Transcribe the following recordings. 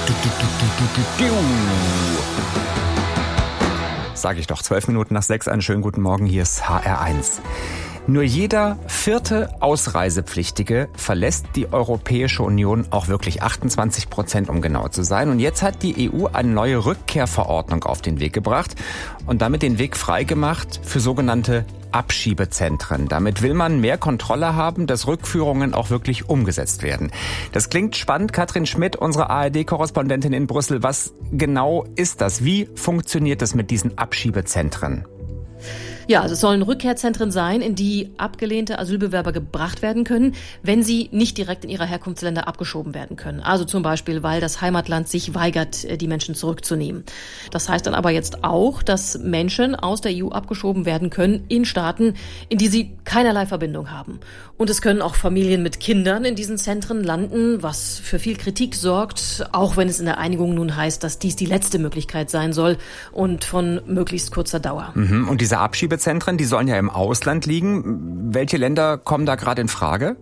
Sag ich doch, 6:12, einen schönen guten Morgen, hier ist HR1. Nur jeder vierte Ausreisepflichtige verlässt die Europäische Union, auch wirklich 28%, um genau zu sein. Und jetzt hat die EU eine neue Rückkehrverordnung auf den Weg gebracht und damit den Weg freigemacht für sogenannte Abschiebezentren. Damit will man mehr Kontrolle haben, dass Rückführungen auch wirklich umgesetzt werden. Das klingt spannend. Katrin Schmidt, unsere ARD-Korrespondentin in Brüssel. Was genau ist das? Wie funktioniert das mit diesen Abschiebezentren? Ja, also es sollen Rückkehrzentren sein, in die abgelehnte Asylbewerber gebracht werden können, wenn sie nicht direkt in ihre Herkunftsländer abgeschoben werden können. Also zum Beispiel, weil das Heimatland sich weigert, die Menschen zurückzunehmen. Das heißt dann aber jetzt auch, dass Menschen aus der EU abgeschoben werden können in Staaten, in die sie keinerlei Verbindung haben. Und es können auch Familien mit Kindern in diesen Zentren landen, was für viel Kritik sorgt, auch wenn es in der Einigung nun heißt, dass dies die letzte Möglichkeit sein soll und von möglichst kurzer Dauer. Und diese Abschiebezentren, die sollen ja im Ausland liegen. Welche Länder kommen da gerade in Frage?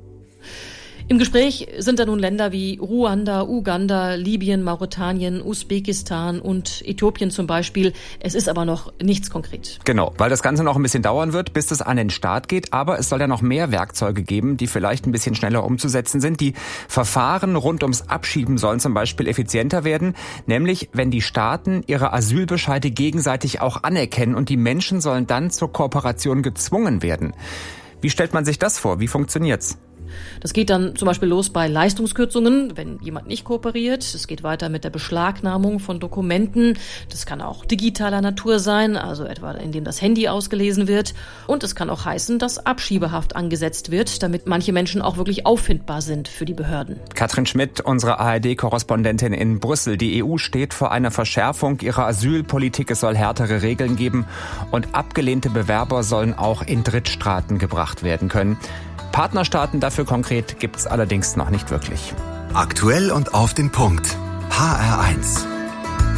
Im Gespräch sind da nun Länder wie Ruanda, Uganda, Libyen, Mauretanien, Usbekistan und Äthiopien zum Beispiel. Es ist aber noch nichts konkret. Genau, weil das Ganze noch ein bisschen dauern wird, bis das an den Start geht. Aber es soll ja noch mehr Werkzeuge geben, die vielleicht ein bisschen schneller umzusetzen sind. Die Verfahren rund ums Abschieben sollen zum Beispiel effizienter werden. Nämlich, wenn die Staaten ihre Asylbescheide gegenseitig auch anerkennen und die Menschen sollen dann zur Kooperation gezwungen werden. Wie stellt man sich das vor? Wie funktioniert's? Das geht dann zum Beispiel los bei Leistungskürzungen, wenn jemand nicht kooperiert. Es geht weiter mit der Beschlagnahmung von Dokumenten. Das kann auch digitaler Natur sein, also etwa indem das Handy ausgelesen wird. Und es kann auch heißen, dass Abschiebehaft angesetzt wird, damit manche Menschen auch wirklich auffindbar sind für die Behörden. Katrin Schmidt, unsere ARD-Korrespondentin in Brüssel. Die EU steht vor einer Verschärfung ihrer Asylpolitik. Es soll härtere Regeln geben und abgelehnte Bewerber sollen auch in Drittstaaten gebracht werden können. Partnerstaaten dafür konkret gibt's allerdings noch nicht wirklich. Aktuell und auf den Punkt. HR1.